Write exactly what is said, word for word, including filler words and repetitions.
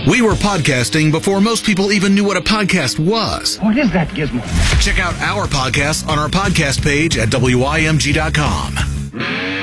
We were podcasting before most people even knew what a podcast was. What is that, Gizmo? Check out our podcast on our podcast page at W I M G dot com.